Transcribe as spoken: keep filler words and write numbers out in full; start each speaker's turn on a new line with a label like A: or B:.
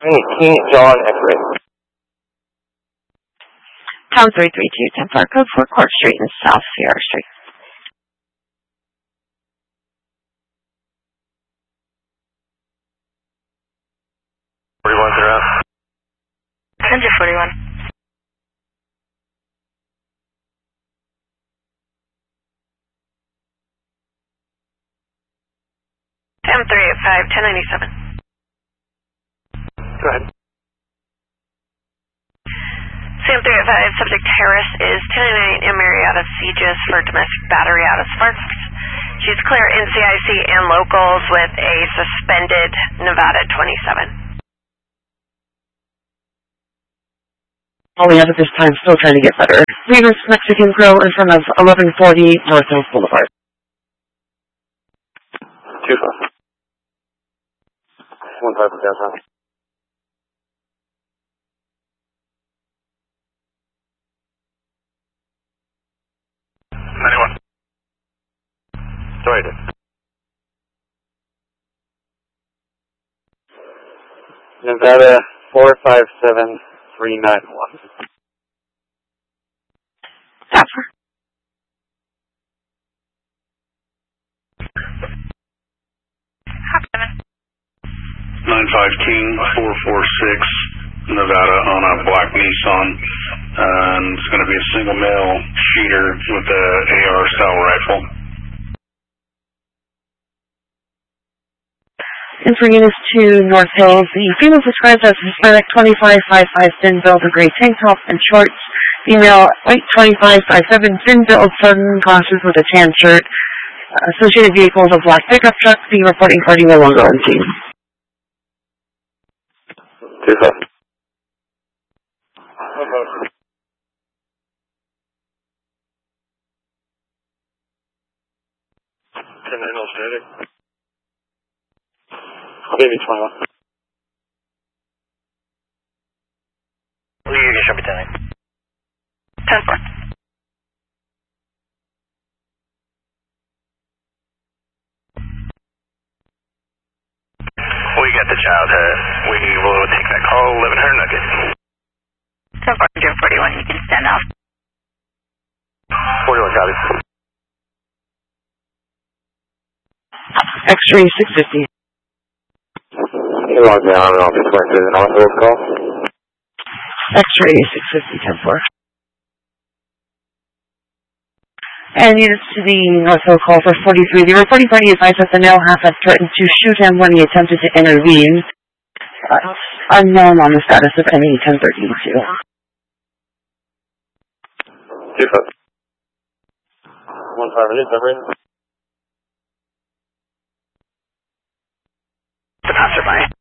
A: King John X-ray.
B: Town three three two, Templar, code for Court Street and South Sierra Street.
A: forty-one, they're out.
C: Center forty-one. Town three eight five, ten ninety-seven.
A: Go ahead.
C: Sam three eight five, subject Harris is ten ninety-nine Marietta Segis for domestic battery out of Sparks. She's clear N C I C and locals with a suspended Nevada twenty-seven.
B: All we have at this time, still trying to get better. Rivers Mexican Grill in front of eleven forty North Hills Boulevard.
A: Two five. One five for downtown. ninety-one. Sorry, dude. Nevada four five seven three nine one.
B: Stopper.
C: Hop seven.
D: nine five King four four six Nevada on a black Nissan. And it's going to be a single male shooter with a A R style rifle.
B: In for units to North Hills, the female described as Hispanic twenty-five five five, thin build, a gray tank top and shorts. Female white twenty-five five seven, thin build, sunglasses with a tan shirt. Associated vehicles, a black pickup truck. Be reporting party no longer on scene.
A: Two five. Criminal static. Baby twenty-one.
C: Leave, you should be ten. ten four.
A: We got the child. Uh, we will take that call. Live in her nugget.
C: ten four forty-one, you can stand off.
A: forty-one, Charlie.
B: X-ray six fifty.
A: He logged down and I'll be going through the North Hills call.
B: X-ray six fifty, ten four. And units to the North Hill call for forty-three. The reporting party advised that the male half had threatened to shoot him when he attempted to intervene. Uh, unknown on the status of any ten thirty-two.
A: Two five. One five minutes, everyone.
C: The passerby.